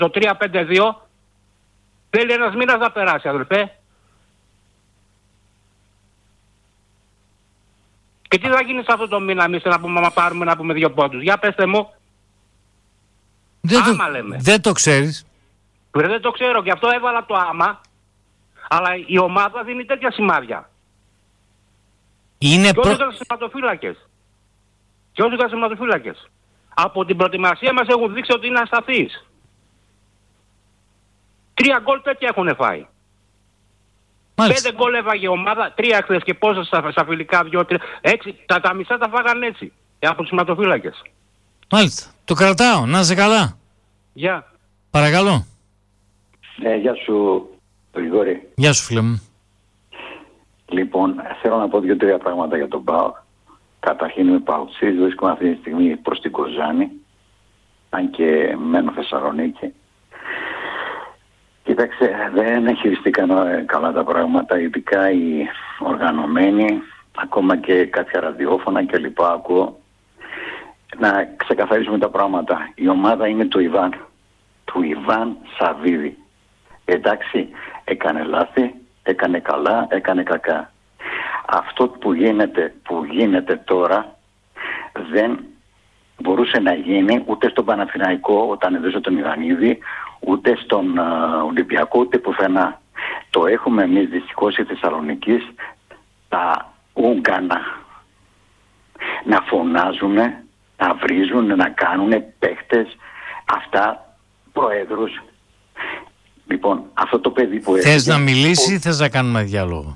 το 3-5-2. Θέλει ένας μήνας να περάσει, αδελφέ. Και τι θα γίνει σε αυτό το μήνα εμείς να πάρουμε να πούμε 2 πόντους? Για πέστε μου. Δεν το ξέρεις. Δεν το ξέρω, γι' αυτό έβαλα το άμα. Αλλά η ομάδα δίνει τέτοια σημάδια. Είναι και όσοι ήταν σηματοφύλακες. Από την προετοιμασία μας έχουν δείξει ότι είναι ασταθείς. 3 γκολ τέτοια έχουν φάει. Μάλιστα. 5 γκολ έφαγε η ομάδα, 3 χθες και πόσα στα φιλικά, 2-3, 6, τα μισά τα φάγανε έτσι, από τους σηματοφύλακες. Μάλιστα. Το κρατάω. Να είσαι καλά. Γεια. Παρακαλώ. Γεια σου, Γρηγόρη. Γεια σου, φίλε μου. Λοιπόν, θέλω να πω 2-3 πράγματα για τον ΠΑΟΚ. Καταρχήν είμαι ΠΑΟΚτσής, βρίσκομαι αυτή τη στιγμή προς την Κοζάνη, αν και μένω Θεσσαλονίκη. Κοίταξε, δεν χειριστήκαν καλά τα πράγματα, ειδικά οι οργανωμένοι, ακόμα και κάποια ραδιόφωνα και λοιπά ακούω. Να ξεκαθαρίσουμε τα πράγματα. Η ομάδα είναι του Ιβάν Σαββίδη. Εντάξει, έκανε λάθη, έκανε καλά, έκανε κακά. Αυτό που γίνεται τώρα δεν μπορούσε να γίνει ούτε στον Παναθηναϊκό όταν έδωσε τον Ιωαννίδη, ούτε στον Ολυμπιακό, ούτε πουθενά. Το έχουμε εμείς δυστυχώς η Θεσσαλονίκης, τα Ούγκανα να φωνάζουν, να βρίζουν, να κάνουν παίχτες, αυτά προέδρους. Λοιπόν, αυτό το παιδί που θες να μιλήσει ή θες να κάνουμε διάλογο?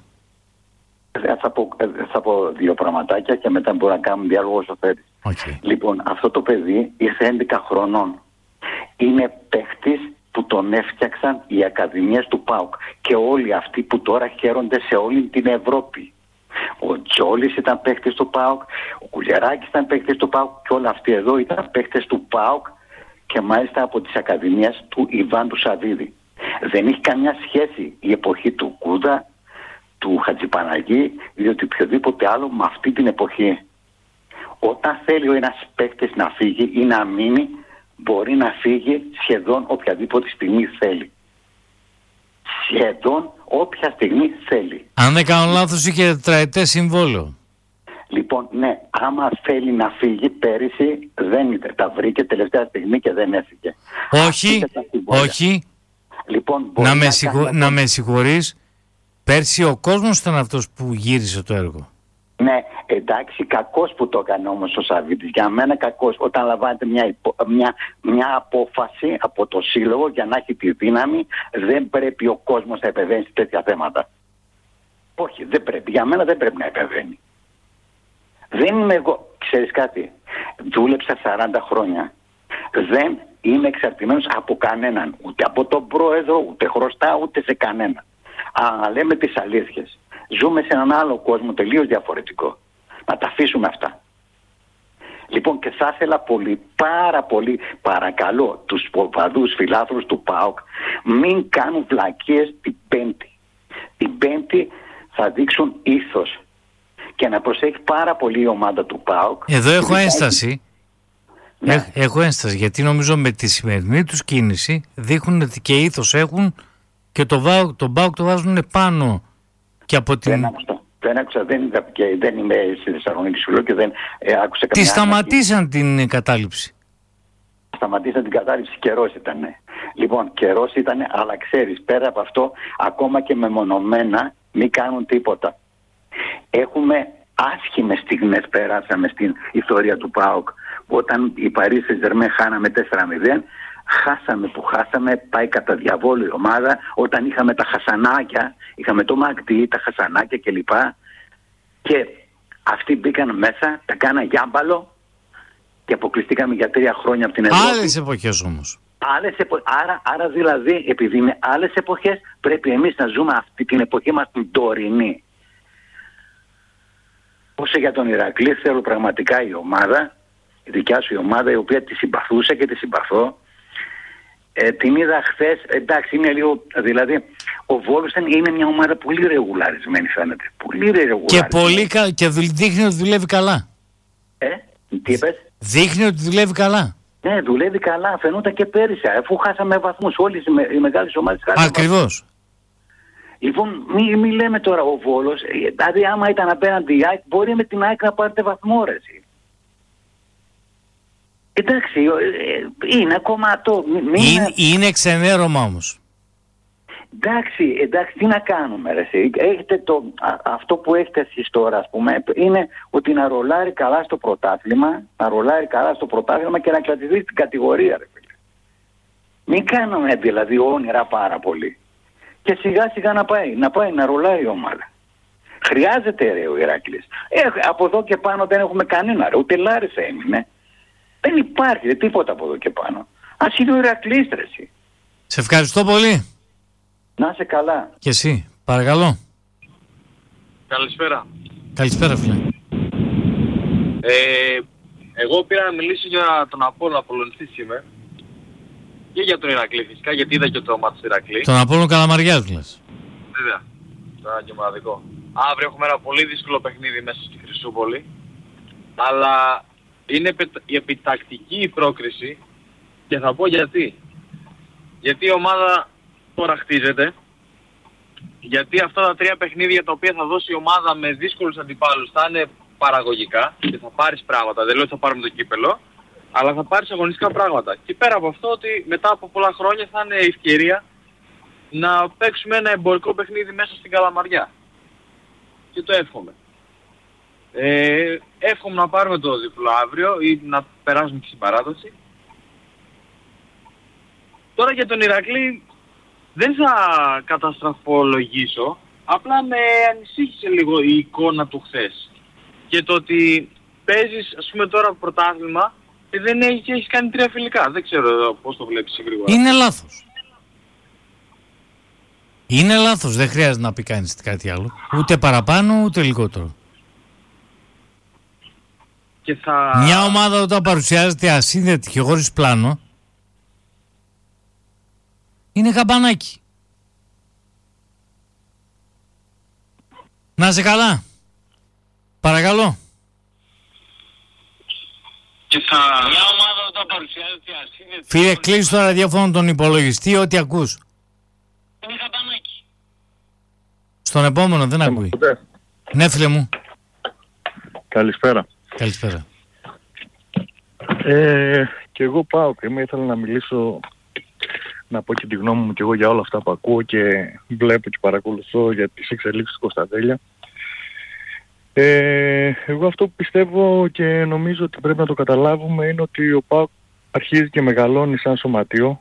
Θα πω 2 πραγματάκια και μετά μπορούμε να κάνουμε διάλογο όσο θέλεις. Okay. Λοιπόν, αυτό το παιδί ήρθε 11 χρονών. Είναι παίχτης που τον έφτιαξαν οι ακαδημίες του ΠΑΟΚ και όλοι αυτοί που τώρα χαίρονται σε όλη την Ευρώπη. Ο Τζόλης ήταν παίχτης του ΠΑΟΚ, ο Κουλιεράκης ήταν παίχτης του ΠΑΟΚ και όλοι αυτοί εδώ ήταν παίχτες του ΠΑΟΚ και μάλιστα από τις ακαδημίες του Ιβάν του Σαββίδη. Δεν έχει καμιά σχέση η εποχή του Κούδα, του Χατζηπαναγή ή οποιοδήποτε άλλο με αυτή την εποχή. Όταν θέλει ο ένας παίκτης να φύγει ή να μείνει, μπορεί να φύγει σχεδόν οποιαδήποτε στιγμή θέλει. Σχεδόν όποια στιγμή θέλει. Αν δεν κάνω λάθος, είχε τετραετές συμβόλαιο. Λοιπόν, ναι, άμα θέλει να φύγει, πέρυσι δεν ήταν. Τα βρήκε τελευταία στιγμή και δεν έφυγε. Όχι. Λοιπόν, να με συγχωρείς, πέρσι ο κόσμος ήταν αυτός που γύρισε το έργο. Ναι, εντάξει, κακός που το έκανε όμως ο Σαββίδης. Για μένα κακός. Όταν λαμβάνεται μια απόφαση από το σύλλογο για να έχει τη δύναμη, δεν πρέπει ο κόσμος να επεμβαίνει σε τέτοια θέματα. Όχι, δεν πρέπει. Για μένα δεν πρέπει να επεμβαίνει. Δεν είμαι εγώ. Ξέρεις κάτι, δούλεψα 40 χρόνια. Δεν είμαι εξαρτημένος από κανέναν. Ούτε από τον πρόεδρο, ούτε χρωστά, ούτε σε κανέναν. Αλλά λέμε τις αλήθειες. Ζούμε σε έναν άλλο κόσμο τελείως διαφορετικό. Να τα αφήσουμε αυτά. Λοιπόν, και θα ήθελα πάρα πολύ, παρακαλώ τους οπαδούς φιλάθλους του ΠΑΟΚ, μην κάνουν βλακίες την Πέμπτη. Την Πέμπτη θα δείξουν ήθος. Και να προσέχει πάρα πολύ η ομάδα του ΠΑΟΚ. Εδώ έχω ένσταση. Ναι. Έχω ένσταση, γιατί νομίζω με τη σημερινή τους κίνηση δείχνουν ότι και ήθος έχουν και τον ΠΑΟΚ το βάζουν πάνω και από την... Δεν άκουσα, δεν είμαι στη Θεσσαλονίκη σου λέω και δεν άκουσα καμία... Τι σταματήσαν την κατάληψη. Σταματήσαν την κατάληψη, καιρός ήταν. Λοιπόν, καιρός ήταν, αλλά ξέρεις, πέρα από αυτό, ακόμα και μεμονωμένα μην κάνουν τίποτα. Έχουμε άσχημες στιγμές περάσαμε στην ιστορία του ΠΑΟΚ. Όταν η Παρί Σεν-Ζερμέν χάναμε 4-0, χάσαμε, πάει κατά διαβόλου η ομάδα. Όταν είχαμε τα χασανάκια, είχαμε το Μαγδί, τα χασανάκια κλπ. Και αυτοί μπήκαν μέσα, τα κάνα γιάμπαλο και αποκλειστήκαμε για 3 χρόνια από την Ευρώπη. Άλλες εποχές όμως. Άρα δηλαδή, επειδή είναι άλλες εποχές, πρέπει εμείς να ζούμε αυτή την εποχή μας την τωρινή. Όσο για τον Ηρακλή, θέλω πραγματικά η ομάδα, η δικιά σου η ομάδα, η οποία τη συμπαθούσα και τη συμπαθώ, την είδα χθες, εντάξει είναι λίγο, δηλαδή ο Βόλος είναι μια ομάδα πολύ ρεγουλαρισμένη φαίνεται, πολύ ρεγουλαρισμένη. Και δείχνει ότι δουλεύει καλά. Τι είπες? Δείχνει ότι δουλεύει καλά. Ναι, δουλεύει καλά. Φαινόταν και πέρυσι, αφού χάσαμε βαθμούς. Όλες οι μεγάλες ομάδες χάσαμε. Ακριβώς. Λοιπόν, μην λέμε τώρα ο Βόλος, δηλαδή άμα ήταν απέναντι η ΑΕΚ, μπορεί με την ΑΕΚ να πάρετε βαθμό, ρε. Εντάξει, είναι ακόμα το... Είναι ξενέρωμα όμως. Εντάξει, τι να κάνουμε, ρε. Έχετε αυτό που έχετε εσείς τώρα, ας πούμε, είναι ότι να ρολάρει καλά στο πρωτάθλημα, και να κρατηθεί στην κατηγορία, ρε. Μην κάνουμε δηλαδή όνειρα πάρα πολύ. Και σιγά σιγά να πάει να ρολάει η ομάδα. Χρειάζεται, ρε, ο Ηράκλης. Από εδώ και πάνω δεν έχουμε κανένα, ρε. Ούτε Λάρισα έμεινε. Δεν υπάρχει τίποτα από εδώ και πάνω. Ας είναι ο Ηρακλής, ρε. Σε ευχαριστώ πολύ. Να είσαι καλά. Και εσύ, παρακαλώ. Καλησπέρα. Καλησπέρα, φίλε. Εγώ πήρα να μιλήσω για τον Απόλλωνα, Απολλωνιστής είμαι. Και για τον Ηρακλή φυσικά, γιατί είδα και το μάτι του Ηρακλή. Τον Απόλλωνα Καλαμαριάς, λες. Βέβαια. Τώρα και μοναδικό. Αύριο έχουμε ένα πολύ δύσκολο παιχνίδι μέσα στη Χρυσούπολη. Αλλά είναι επιτακτική η πρόκριση και θα πω γιατί. Γιατί η ομάδα τώρα χτίζεται. Γιατί αυτά τα 3 παιχνίδια τα οποία θα δώσει η ομάδα με δύσκολους αντιπάλους θα είναι παραγωγικά και θα πάρεις πράγματα. Δεν λέω ότι θα πάρουμε το κύπελο, αλλά θα πάρεις αγωνιστικά πράγματα. Και πέρα από αυτό ότι μετά από πολλά χρόνια θα είναι ευκαιρία να παίξουμε ένα εμπορικό παιχνίδι μέσα στην Καλαμαριά. Και το εύχομαι. Εύχομαι να πάρουμε το διπλό αύριο ή να περάσουμε και στην παράταση. Τώρα για τον Ηρακλή δεν θα καταστραφολογήσω, απλά με ανησύχησε λίγο η εικόνα του χθες. Και το ότι παίζεις, ας πούμε, τώρα πρωτάθλημα και δεν έχεις κάνει 3 φιλικά. Δεν ξέρω πώς το βλέπεις γρήγορα. Είναι λάθος. Είναι λάθος, δεν χρειάζεται να πει κανείς κάτι άλλο. Ούτε παραπάνω, ούτε λιγότερο. Και μια ομάδα όταν παρουσιάζεται ασύνδετη και χωρίς πλάνο, είναι καμπανάκι. Να είσαι καλά. Παρακαλώ. Και μια ομάδα όταν παρουσιάζεται ασύνδετη... Φίλε, κλείσει το ραδιόφωνο τον υπολογιστή, ό,τι ακούς. Είναι καμπανάκι. Στον επόμενο δεν ακούει. Ναι, φίλε μου. Καλησπέρα. Καλησπέρα. Και εγώ πάω και ήθελα να μιλήσω, να πω και τη γνώμη μου και εγώ για όλα αυτά που ακούω και βλέπω και παρακολουθώ για τις εξελίξεις του Κωνσταντέλια. Εγώ αυτό που πιστεύω και νομίζω ότι πρέπει να το καταλάβουμε είναι ότι ο ΠΑΟΚ αρχίζει και μεγαλώνει σαν σωματείο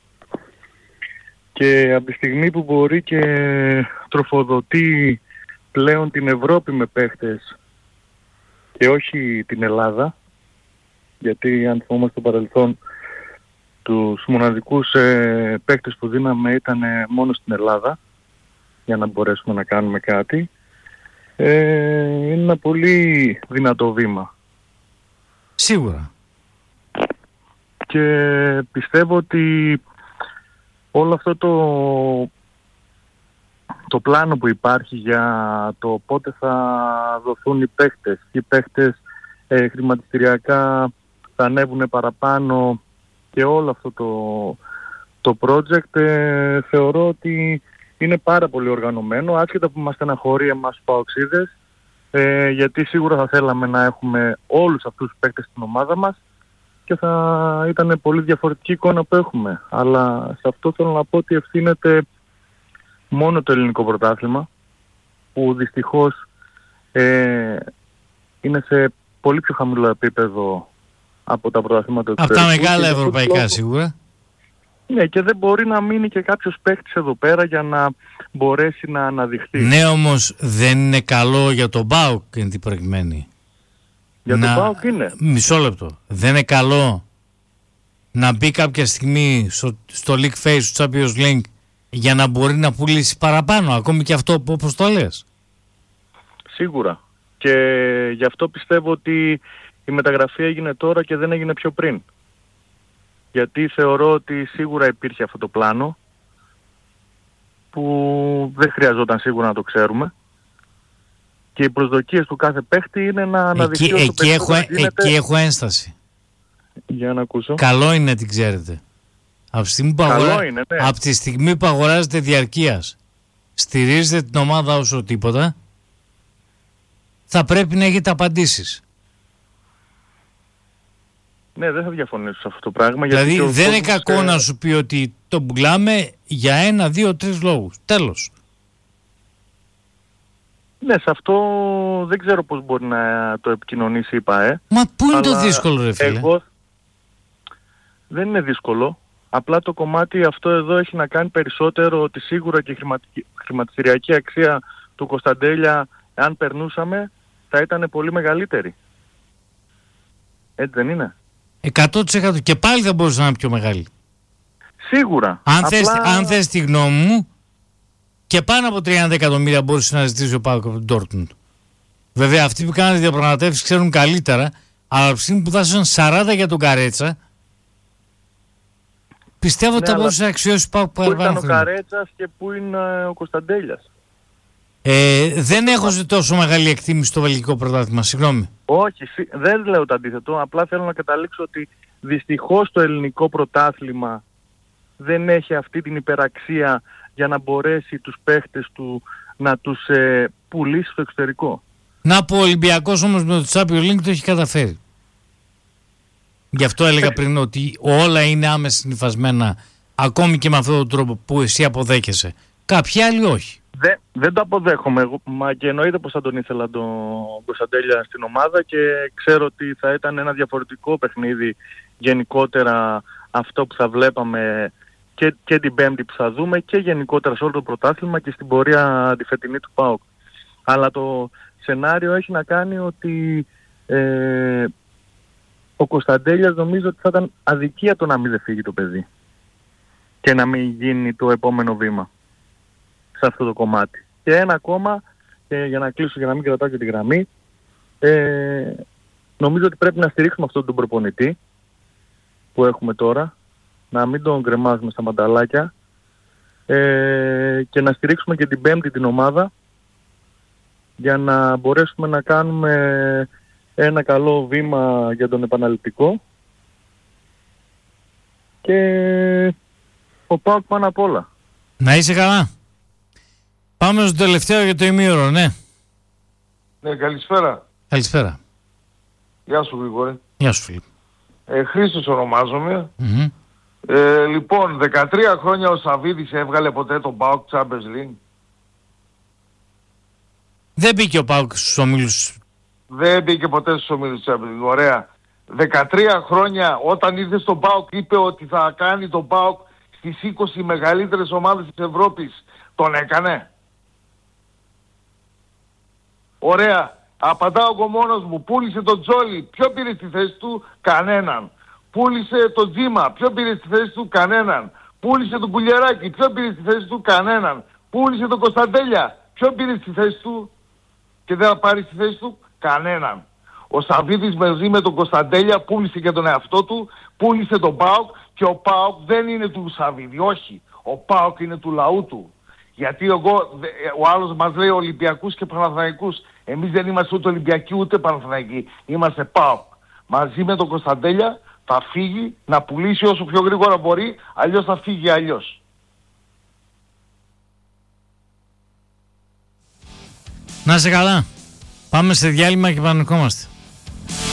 και από τη στιγμή που μπορεί και τροφοδοτεί πλέον την Ευρώπη με παίχτες και όχι την Ελλάδα, γιατί αν θυμόμαστε στο παρελθόν τους μοναδικούς παίκτες που δίναμε ήταν μόνο στην Ελλάδα για να μπορέσουμε να κάνουμε κάτι, είναι ένα πολύ δυνατό βήμα. Σίγουρα. Και πιστεύω ότι όλο αυτό το πλάνο που υπάρχει για το πότε θα δοθούν οι παίκτες, οι παίκτες χρηματιστηριακά θα ανέβουν παραπάνω και όλο αυτό το project θεωρώ ότι είναι πάρα πολύ οργανωμένο, άσχετα που μας στεναχωρεί εμάς παοξίδες, γιατί σίγουρα θα θέλαμε να έχουμε όλους αυτούς τους παίκτες στην ομάδα μας και θα ήταν πολύ διαφορετική εικόνα που έχουμε. Αλλά σε αυτό θέλω να πω ότι ευθύνεται μόνο το ελληνικό πρωτάθλημα, που δυστυχώς είναι σε πολύ πιο χαμηλό επίπεδο από τα πρωταθλήματα του εξωτερικού. Από τα μεγάλα ευρωπαϊκά σίγουρα. Ναι, και δεν μπορεί να μείνει και κάποιος παίκτης εδώ πέρα για να μπορέσει να αναδειχθεί. Ναι, όμως δεν είναι καλό για τον ΠΑΟΚ είναι την προηγμένη. Για τον ΠΑΟΚ είναι. Μισό λεπτό. Δεν είναι καλό να μπει κάποια στιγμή στο League Phase του Champions League για να μπορεί να πουλήσει παραπάνω, ακόμη και αυτό όπως το λες. Σίγουρα. Και γι' αυτό πιστεύω ότι η μεταγραφή έγινε τώρα και δεν έγινε πιο πριν. Γιατί θεωρώ ότι σίγουρα υπήρχε αυτό το πλάνο που δεν χρειαζόταν σίγουρα να το ξέρουμε. Και οι προσδοκίες του κάθε παίχτη είναι να αναδειχθεί όσο εκεί έχω ένσταση. Για να ακούσω. Καλό είναι να την ξέρετε. Από τη στιγμή που αγοράζετε διαρκείας, στηρίζετε την ομάδα όσο τίποτα, θα πρέπει να έχετε απαντήσεις. Ναι, δεν θα διαφωνήσω σε αυτό το πράγμα. Δηλαδή γιατί δεν είναι κακό να σου πει ότι το πουλάμε για 1, 2, 3 λόγους. Τέλος. Ναι, σε αυτό δεν ξέρω πώς μπορεί να το επικοινωνήσει η ΠΑΕ. Μα πού είναι το δύσκολο, ρε φίλε? Δεν είναι δύσκολο. Απλά το κομμάτι αυτό εδώ έχει να κάνει περισσότερο ότι σίγουρα και η χρηματιστηριακή αξία του Κωνσταντέλια, αν περνούσαμε, θα ήταν πολύ μεγαλύτερη. Έτσι δεν είναι? 100% και πάλι θα μπορούσε να είναι πιο μεγάλη. Σίγουρα. Αν θες τη γνώμη μου, και πάνω από 30 εκατομμύρια μπορούσε να ζητήσει ο ΠΑΟΚ από τον Ντόρτμουντ. Βέβαια αυτοί που κάνουν διαπραγματεύσεις ξέρουν καλύτερα, αλλά από τη στιγμή που δώσαν 40 για τον Καρέτσα, πιστεύω ότι θα μπορούσε να αξιώσει ο ΠΑΟΚ. Πού ήταν ο Καρέτσας και πού είναι ο Κωνσταντέλιας? Δεν έχω τόσο μεγάλη εκτίμηση στο βελγικό πρωτάθλημα, συγγνώμη. Όχι, δεν λέω το αντίθετο. Απλά θέλω να καταλήξω ότι δυστυχώς το ελληνικό πρωτάθλημα δεν έχει αυτή την υπεραξία για να μπορέσει τους παίχτες του να τους πουλήσει στο εξωτερικό. Να πω, ο Ολυμπιακός όμως με το Champions League το έχει καταφέρει. Γι' αυτό έλεγα πριν ότι όλα είναι άμεσα συνυφασμένα, ακόμη και με αυτόν τον τρόπο που εσύ αποδέχεσαι. Κάποιοι άλλοι όχι. Δεν το αποδέχομαι εγώ, μα και εννοείται πως θα τον ήθελα τον Κωνσταντέλια στην ομάδα και ξέρω ότι θα ήταν ένα διαφορετικό παιχνίδι γενικότερα αυτό που θα βλέπαμε και την Πέμπτη που θα δούμε και γενικότερα σε όλο το πρωτάθλημα και στην πορεία τη φετινή του ΠΑΟΚ. Αλλά το σενάριο έχει να κάνει ότι ο Κωνσταντέλιας νομίζω ότι θα ήταν αδικία το να μην δεν φύγει το παιδί και να μην γίνει το επόμενο βήμα σε αυτό το κομμάτι. Και ένα ακόμα, για να κλείσω, για να μην κρατάω και τη γραμμή, νομίζω ότι πρέπει να στηρίξουμε αυτόν τον προπονητή που έχουμε τώρα, να μην τον κρεμάζουμε στα μανταλάκια και να στηρίξουμε και την Πέμπτη την ομάδα για να μπορέσουμε να κάνουμε ένα καλό βήμα για τον επαναληπτικό και ο ΠΑΟΚ πάνω απ' όλα. Να είσαι καλά. Πάμε στο τελευταίο για το ημίωρο, ναι. Ναι, καλησπέρα. Καλησπέρα. Γεια σου Γρηγόρη. Γεια σου Φίλιπ. Χρήστος ονομάζομαι. Mm-hmm. Λοιπόν, 13 χρόνια ο Σαββίδης έβγαλε ποτέ τον ΠΑΟΚ Champions League? Δεν μπήκε ο ΠΑΟΚ στους ομίλους. Δεν μπήκε ποτέ στους ομίλους Champions League. Ωραία. 13 χρόνια όταν ήρθε στον ΠΑΟΚ είπε ότι θα κάνει τον ΠΑΟΚ στις 20 μεγαλύτερες ομάδες της Ευρώπης. Τον έκανε? Ωραία. Απαντάω εγώ μόνος μου. Πούλησε τον Τζόλι. Ποιο πήρε στη θέση του? Κανέναν. Πούλησε τον Τζίμα. Ποιο πήρε στη θέση του? Κανέναν. Πούλησε τον Κουλιεράκη. Ποιο πήρε στη θέση του? Κανέναν. Πούλησε τον Κωνσταντέλια. Ποιο πήρε στη θέση του? Και δεν θα πάρει στη θέση του? Κανέναν. Ο Σαββίδης μαζί με τον Κωνσταντέλια πούλησε και τον εαυτό του, πούλησε τον ΠΑΟΚ και ο ΠΑΟΚ δεν είναι του Σαββίδη. Όχι. Ο ΠΑΟΚ είναι του λαού του. Γιατί ο άλλος μας λέει Ολυμπιακούς και Παναθηναϊκούς. Εμείς δεν είμαστε ούτε Ολυμπιακοί ούτε Παναθηναϊκοί. Είμαστε ΠΑΟΚ. Μαζί με τον Κωνσταντέλια θα φύγει να πουλήσει όσο πιο γρήγορα μπορεί, αλλιώς θα φύγει αλλιώς. Να είσαι καλά. Πάμε σε διάλειμμα και επανερχόμαστε.